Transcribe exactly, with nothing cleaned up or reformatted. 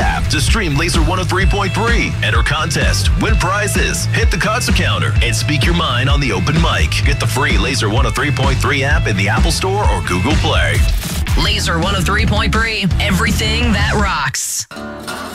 app to stream Laser one oh three point three. Enter contest, win prizes, hit the concert counter, and speak your mind on the open mic. Get the free Laser one oh three point three app in the Apple Store or Google Play. Laser one oh three point three, everything that rocks.